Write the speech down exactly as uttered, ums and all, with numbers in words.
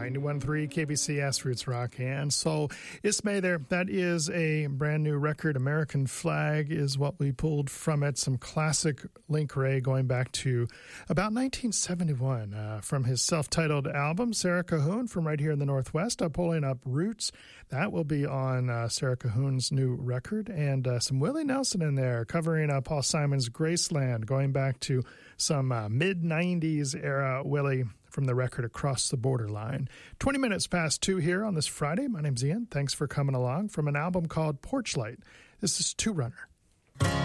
ninety-one point three K B C S Roots Rock. And so Ismay there, that is a brand new record. American Flag is what we pulled from it. Some classic Link Wray going back to about nineteen seventy-one uh, from his self-titled album, Sarah Cahoon, from right here in the Northwest. I'm pulling up Roots. That will be on uh, Sarah Cahoon's new record. And uh, some Willie Nelson in there covering uh, Paul Simon's Graceland, going back to some uh, mid-nineties era Willie from the record Across the Borderline. twenty minutes past two here on this Friday. My name's Ian. Thanks for coming along from an album called Porch Light. This is Two Runner.